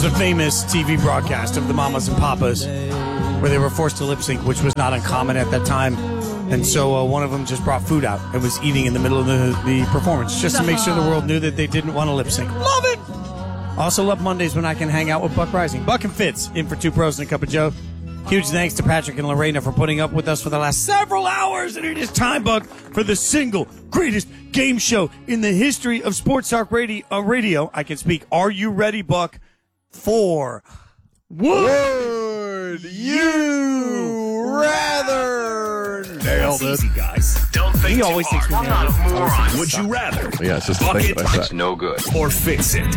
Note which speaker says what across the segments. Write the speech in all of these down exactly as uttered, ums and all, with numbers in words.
Speaker 1: was a famous T V broadcast of the Mamas and Papas where they were forced to lip sync, which was not uncommon at that time. And so uh, one of them just brought food out and was eating in the middle of the, the performance just to make sure the world knew that they didn't want to lip sync. Love it! Also love Mondays when I can hang out with Buck Rising. Buck and Fitz, in for two pros and a cup of Joe. Huge thanks to Patrick and Lorena for putting up with us for the last several hours. And it is time, Buck, for the single greatest game show in the history of Sports Talk Radio. Uh, radio. I can speak. Are you ready, Buck? For Would, Would You Rather?
Speaker 2: Nailed it.
Speaker 1: Easy, guys.
Speaker 3: Don't think
Speaker 1: he always thinks we
Speaker 3: nailed it.
Speaker 2: Would you rather?
Speaker 4: Yeah, it's just the
Speaker 3: Buck
Speaker 4: thing
Speaker 3: it,
Speaker 4: that I
Speaker 3: it's
Speaker 4: said.
Speaker 3: no good.
Speaker 2: Or fix it?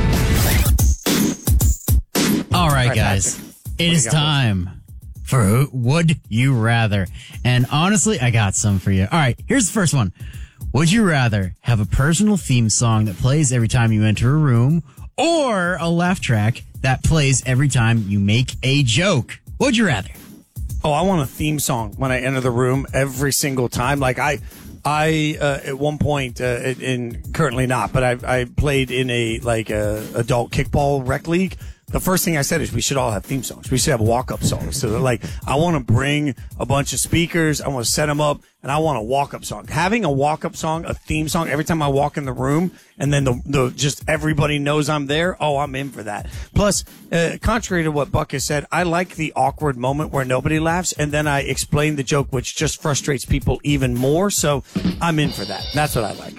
Speaker 5: All right,
Speaker 1: right,
Speaker 5: guys.
Speaker 1: Patrick.
Speaker 5: It is time for Who Would You Rather. And honestly, I got some for you. All right, here's the first one. Would you rather have a personal theme song that plays every time you enter a room or a laugh track that plays every time you make a joke? Would you rather?
Speaker 1: Oh, I want a theme song when I enter the room every single time. Like I, I uh, at one point, uh, in currently not, but I, I played in a like a adult kickball rec league. The first thing I said is we should all have theme songs. We should have walk-up songs. So, like, I want to bring a bunch of speakers. I want to set them up, and I want a walk-up song. Having a walk-up song, a theme song, every time I walk in the room, and then the, the just everybody knows I'm there, oh, I'm in for that. Plus, uh, contrary to what Buck has said, I like the awkward moment where nobody laughs, and then I explain the joke, which just frustrates people even more. So I'm in for that. That's what I like.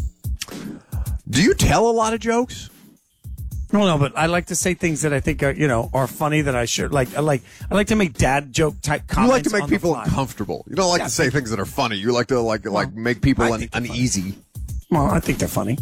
Speaker 4: Do you tell a lot of jokes?
Speaker 1: No, no, but I like to say things that I think are, you know, are funny that I should like. I like, I like to make dad joke type comments.
Speaker 4: You like to make
Speaker 1: on the
Speaker 4: people
Speaker 1: fly.
Speaker 4: uncomfortable. You don't like
Speaker 1: Yeah,
Speaker 4: to say things that are funny. You like to like like make people
Speaker 1: I
Speaker 4: un-
Speaker 1: think they're
Speaker 4: uneasy.
Speaker 1: Well, I think they're funny.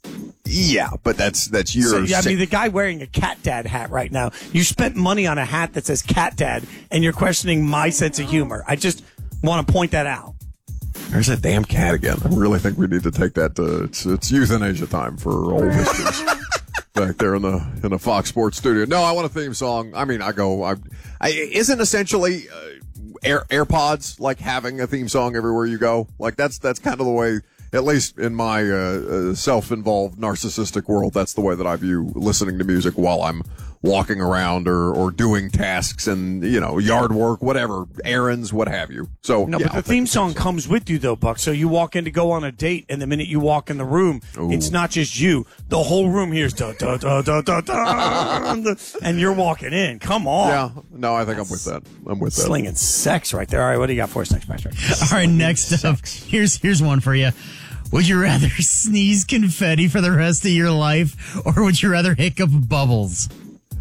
Speaker 4: Yeah, but that's that's your.
Speaker 1: So, yeah, I
Speaker 4: sick-
Speaker 1: mean, the guy wearing a cat dad hat right now. You spent money on a hat that says cat dad, and you're questioning my sense of humor. I just want to point that out.
Speaker 4: There's that damn cat again. I really think we need to take that to it's, it's euthanasia time for old histories. Back there in the in the Fox Sports studio. No, I want a theme song. I mean, I go. I, I isn't essentially uh, Air, AirPods like having a theme song everywhere you go. Like that's that's kind of the way, at least in my uh, uh, self-involved narcissistic world. That's the way that I view listening to music while I'm walking around or or doing tasks and you know yard work, whatever, errands, what have you. So
Speaker 1: No,
Speaker 4: yeah,
Speaker 1: but the
Speaker 4: I'll
Speaker 1: theme
Speaker 4: take
Speaker 1: song comes with you, though, Buck. So you walk in to go on a date, and the minute you walk in the room,
Speaker 4: Ooh.
Speaker 1: it's not just you. The whole room hears da da da da da da, and you're walking in. Come on.
Speaker 4: Yeah, no, I think I'm with that. I'm with that.
Speaker 1: Slinging sex right there. All right, what do you got for us next, Patrick?
Speaker 5: All right, next up, here's here's one for you. Would you rather sneeze confetti for the rest of your life, or would you rather hiccup bubbles?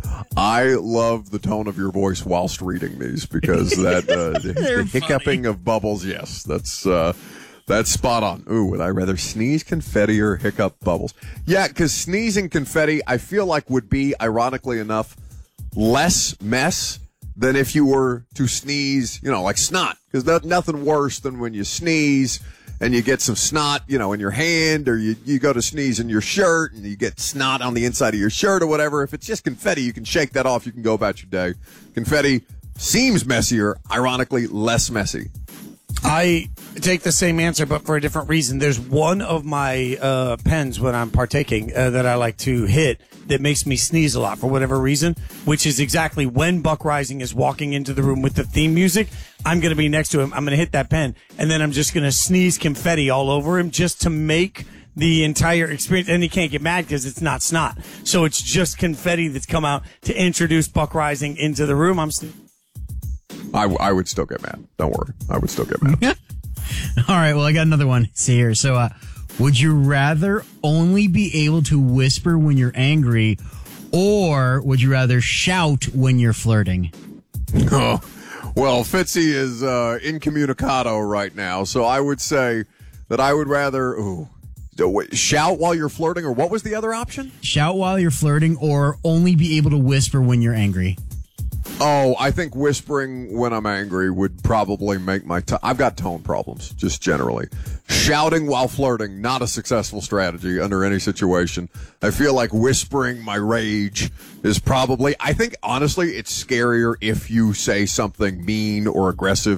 Speaker 4: I love the tone of your voice whilst reading these because that uh, the,
Speaker 5: They're
Speaker 4: the hiccuping of bubbles, yes, that's uh, that's spot on. Ooh, would I rather sneeze confetti or hiccup bubbles? Yeah, because sneezing confetti, I feel like would be, ironically enough, less mess than if you were to sneeze, you know, like snot. Because there's nothing worse than when you sneeze and you get some snot, you know, in your hand, or you, you go to sneeze in your shirt and you get snot on the inside of your shirt or whatever. If it's just confetti, you can shake that off. You can go about your day. Confetti seems messier, ironically less messy.
Speaker 1: I take the same answer, but for a different reason. There's one of my uh, pens when I'm partaking uh, that I like to hit that makes me sneeze a lot for whatever reason, which is exactly when Buck Rising is walking into the room with the theme music. I'm going to be next to him. I'm going to hit that pen, and then I'm just going to sneeze confetti all over him just to make the entire experience. And he can't get mad because it's not snot. So it's just confetti that's come out to introduce Buck Rising into the room. I'm sne-
Speaker 4: I, w- I would still get mad. Don't worry. I would still get mad.
Speaker 5: All right, well, I got another one. See here. So, uh, would you rather only be able to whisper when you're angry, or would you rather shout when you're flirting?
Speaker 4: Oh, well, Fitzy is uh, incommunicado right now, so I would say that I would rather ooh, wait, shout while you're flirting, or what was the other option?
Speaker 5: Shout while you're flirting, or only be able to whisper when you're angry?
Speaker 4: Oh, I think whispering when I'm angry would probably make my t- I've got tone problems, just generally. Shouting while flirting, not a successful strategy under any situation. I feel like whispering my rage is probably, I think, honestly, it's scarier if you say something mean or aggressive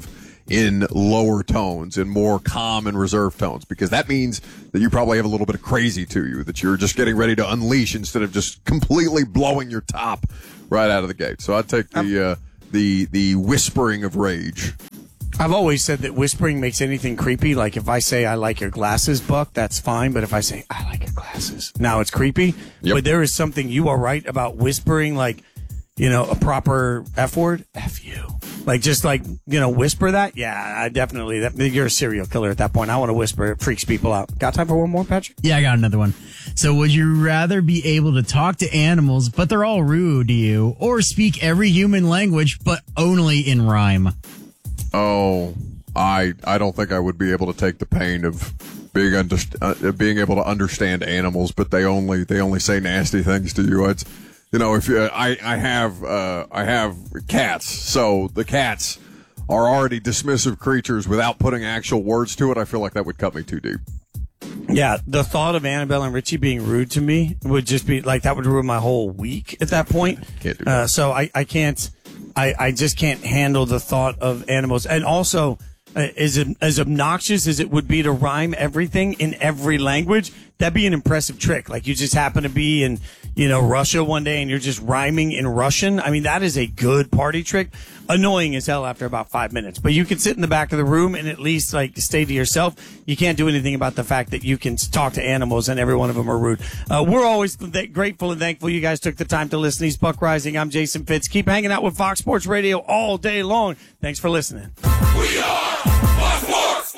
Speaker 4: in lower tones, in more calm and reserved tones, because that means that you probably have a little bit of crazy to you, that you're just getting ready to unleash instead of just completely blowing your top right out of the gate. So I'd take the uh, the the whispering of rage.
Speaker 1: I've always said that whispering makes anything creepy. Like if I say I like your glasses, Buck, that's fine. But if I say I like your glasses, now it's creepy.
Speaker 4: Yep.
Speaker 1: But there is something, you are right about whispering, like, you know, a proper F word. F you. Like just like, you know, whisper that. Yeah, I definitely. That, you're a serial killer at that point. I want to whisper. It freaks people out. Got time for one more, Patrick?
Speaker 5: Yeah, I got another one. So would you rather be able to talk to animals, but they're all rude to you, or speak every human language, but only in rhyme?
Speaker 4: Oh, I I don't think I would be able to take the pain of being under, uh, being able to understand animals, but they only they only say nasty things to you. It's, you know, if you, I I have uh, I have cats, so the cats are already dismissive creatures without putting actual words to it. I feel like that would cut me too deep.
Speaker 1: Yeah, the thought of Annabelle and Richie being rude to me would just be like, that would ruin my whole week at that point.
Speaker 4: Can't do that.
Speaker 1: Uh, so I I can't. I, I just can't handle the thought of animals. And also, uh, as, as obnoxious as it would be to rhyme everything in every language, that'd be an impressive trick. Like you just happen to be in, you know, Russia one day and you're just rhyming in Russian. I mean, that is a good party trick. Annoying as hell after about five minutes. But you can sit in the back of the room and at least like stay to yourself. You can't do anything about the fact that you can talk to animals and every one of them are rude. Uh, we're always th- grateful and thankful you guys took the time to listen to these Buck Rising. I'm Jason Fitz. Keep hanging out with Fox Sports Radio all day long. Thanks for listening.
Speaker 2: We are Fox Sports.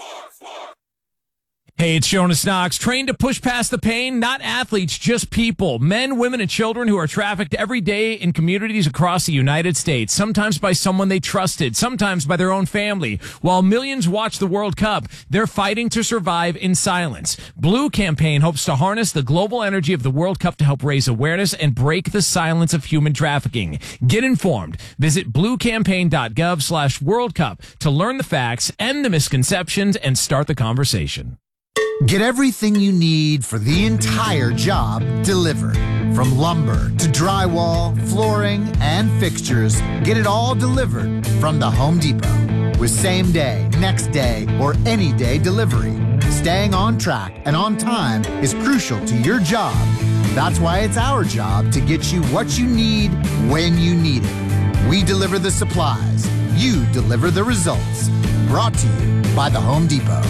Speaker 3: Hey, it's Jonas Knox, trained to push past the pain, not athletes, just people, men, women, and children who are trafficked every day in communities across the United States, sometimes by someone they trusted, sometimes by their own family. While millions watch the World Cup, they're fighting to survive in silence. Blue Campaign hopes to harness the global energy of the World Cup to help raise awareness and break the silence of human trafficking. Get informed. Visit bluecampaign.gov slash World Cup to learn the facts, end the misconceptions, and start the conversation.
Speaker 6: Get everything you need for the entire job delivered. From lumber to drywall, flooring, and fixtures, get it all delivered from the Home Depot. With same day, next day, or any day delivery. Staying on track and on time is crucial to your job. That's why it's our job to get you what you need when you need it. We deliver the supplies. You deliver the results. Brought to you by the Home Depot.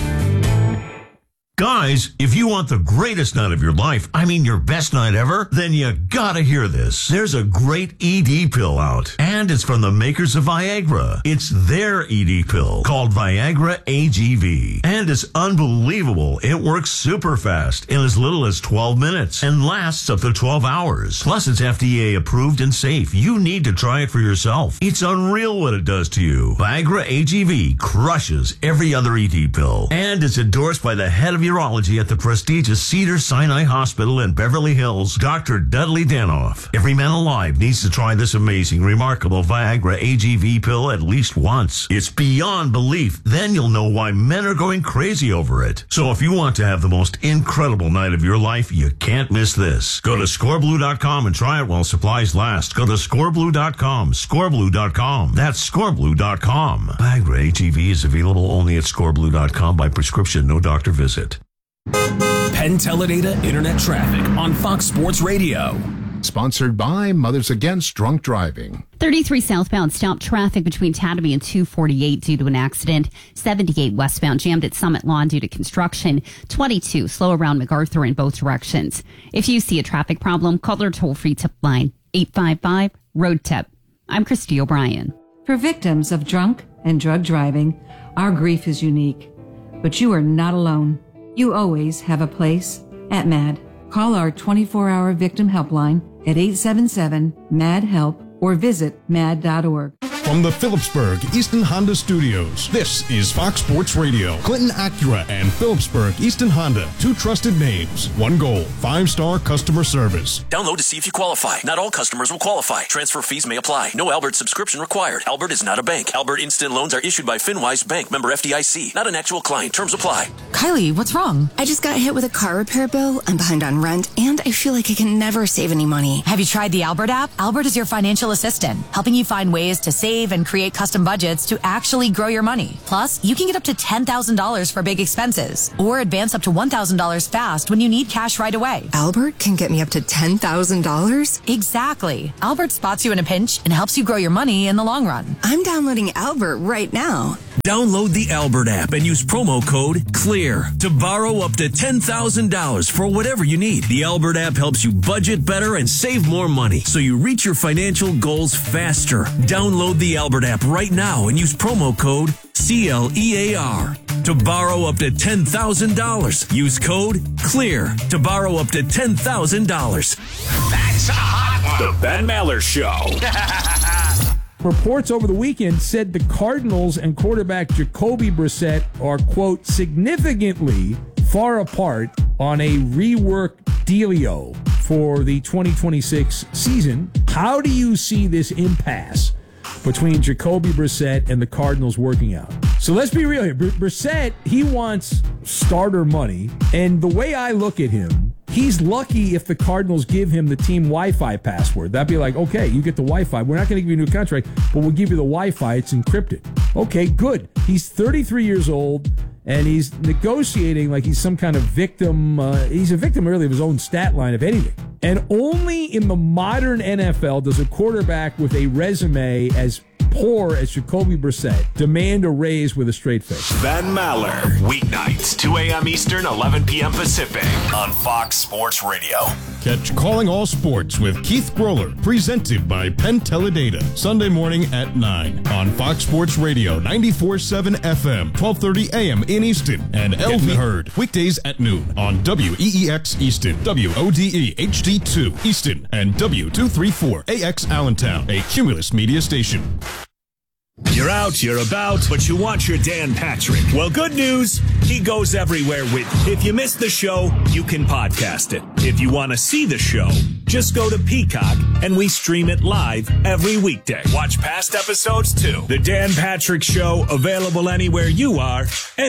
Speaker 2: Guys, if you want the greatest night of your life, I mean your best night ever, then you gotta hear this. There's a great E D pill out, and it's from the makers of Viagra. It's their E D pill called Viagra A G V, and it's unbelievable. It works super fast in as little as twelve minutes and lasts up to twelve hours. Plus, it's F D A approved and safe. You need to try it for yourself. It's unreal what it does to you. Viagra A G V crushes every other E D pill, and it's endorsed by the head of your urology at the prestigious Cedars-Sinai Hospital in Beverly Hills, Doctor Dudley Danoff. Every man alive needs to try this amazing, remarkable Viagra A G V pill at least once. It's beyond belief. Then you'll know why men are going crazy over it. So if you want to have the most incredible night of your life, you can't miss this. Go to score blue dot com and try it while supplies last. Go to score blue dot com, score blue dot com. That's score blue dot com. Viagra A G V is available only at score blue dot com by prescription, no doctor visit.
Speaker 7: Penn Teledata Internet Traffic on Fox Sports Radio.
Speaker 8: Sponsored by Mothers Against Drunk Driving.
Speaker 9: thirty-three southbound stopped traffic between Tatamy and two forty-eight due to an accident. seventy-eight westbound jammed at Summit Lawn due to construction. twenty-two slow around MacArthur in both directions. If you see a traffic problem, call their toll-free tip line, eight five five, road tip. I'm Christy O'Brien.
Speaker 10: For victims of drunk and drug driving, our grief is unique. But you are not alone. You always have a place at MAD. Call our twenty-four hour victim helpline at eight seven seven, M A D, HELP or visit mad dot org.
Speaker 8: From the Phillipsburg Easton Honda Studios, this is Fox Sports Radio. Clinton Acura and Phillipsburg Easton Honda, two trusted names, one goal, five-star customer service.
Speaker 7: Download to see if you qualify. Not all customers will qualify. Transfer fees may apply. No Albert subscription required. Albert is not a bank. Albert Instant Loans are issued by FinWise Bank, member F D I C. Not an actual client. Terms apply.
Speaker 11: Kylie, what's wrong? I just got hit with a car repair bill. I'm behind on rent, and I feel like I can never save any money.
Speaker 12: Have you tried the Albert app? Albert is your financial assistant, helping you find ways to save, save and create custom budgets to actually grow your money. Plus, you can get up to ten thousand dollars for big expenses or advance up to one thousand dollars fast when you need cash right away.
Speaker 11: Albert can get me up to ten thousand dollars?
Speaker 12: Exactly. Albert spots you in a pinch and helps you grow your money in the long run.
Speaker 11: I'm downloading Albert right now.
Speaker 7: Download the Albert app and use promo code CLEAR to borrow up to ten thousand dollars for whatever you need. The Albert app helps you budget better and save more money so you reach your financial goals faster. Download the Albert app right now and use promo code C L E A R to borrow up to ten thousand dollars. Use code CLEAR to borrow up to ten thousand dollars.
Speaker 13: That's a hot one. The Ben Maller Show.
Speaker 14: Reports over the weekend said the Cardinals and quarterback Jacoby Brissett are, quote, significantly far apart on a rework dealio for the twenty twenty-six season. How do you see this impasse between Jacoby Brissett and the Cardinals working out? So let's be real here. Br- Brissett, he wants starter money, and the way I look at him, he's lucky if the Cardinals give him the team Wi-Fi password. That'd be like, okay, you get the Wi-Fi. We're not going to give you a new contract, but we'll give you the Wi-Fi. It's encrypted. Okay, good. He's thirty-three years old, and he's negotiating like he's some kind of victim. Uh, he's a victim, really, of his own stat line, if anything. And only in the modern N F L does a quarterback with a resume as poor as Jacoby Brissett demand a raise with a straight face.
Speaker 13: Ben Maller, weeknights, two a.m. Eastern, eleven p.m. Pacific, on Fox Sports Radio.
Speaker 8: Catch Calling All Sports with Keith Groller, presented by Penn Teledata, Sunday morning at nine on Fox Sports Radio, ninety-four point seven F M, twelve thirty a.m. in Easton, and L V heard weekdays at noon on W E E X Easton, W O D E H D two Easton, and W two thirty-four A X Allentown, a Cumulus media station.
Speaker 13: You're out, you're about, but you want your Dan Patrick. Well, good news, he goes everywhere with you. If you missed the show, you can podcast it. If you want to see the show, just go to Peacock, and we stream it live every weekday. Watch past episodes, too. The Dan Patrick Show, available anywhere you are, and